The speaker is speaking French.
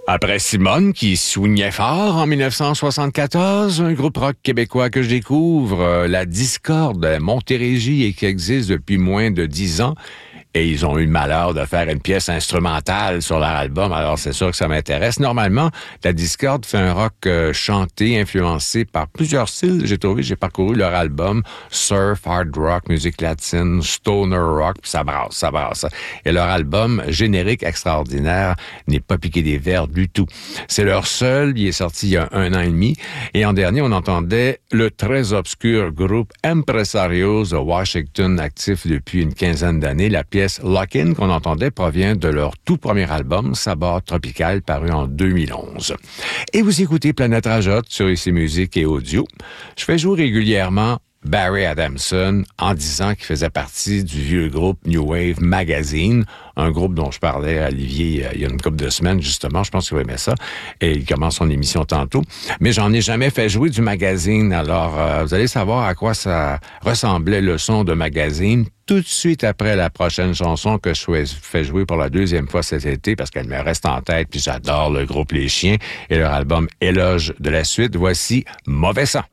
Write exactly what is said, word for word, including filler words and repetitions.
Après Simone, qui soignait fort en dix-neuf cent soixante-quatorze, un groupe rock québécois que je découvre, euh, la Discorde de Montérégie, et qui existe depuis moins de dix ans. Et ils ont eu le malheur de faire une pièce instrumentale sur leur album, alors c'est sûr que ça m'intéresse. Normalement, la Discorde fait un rock euh, chanté, influencé par plusieurs styles. J'ai trouvé, j'ai parcouru leur album, surf, hard rock, musique latine, stoner rock, puis ça brasse, ça brasse. Et leur album, générique extraordinaire, n'est pas piqué des verres du tout. C'est leur seul, il est sorti il y a un an et demi. Et en dernier, on entendait le très obscur groupe Empresarios de Washington, actif depuis une quinzaine d'années. La pièce Lock-In qu'on entendait provient de leur tout premier album, Sabbat Tropical, paru en deux mille onze. Et vous écoutez Planète Rajotte sur Ici Musique et Audio. Je fais jouer régulièrement Barry Adamson en disant qu'il faisait partie du vieux groupe New Wave Magazine, un groupe dont je parlais à Olivier il y a une couple de semaines, justement. Je pense qu'il aimait ça. Et il commence son émission tantôt. Mais j'en ai jamais fait jouer du magazine. Alors, euh, vous allez savoir à quoi ça ressemblait le son de magazine tout de suite après la prochaine chanson que je fais jouer pour la deuxième fois cet été parce qu'elle me reste en tête. Puis j'adore le groupe Les Chiens et leur album Éloge de la suite. Voici Mauvais sang.